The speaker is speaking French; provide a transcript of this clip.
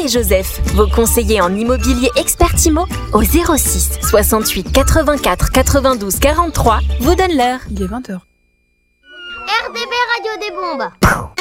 et Joseph, vos conseillers en immobilier expert Imo, au 06 68 84 92 43, vous donnent l'heure. Il est 20h. RDB Radio des Bombes.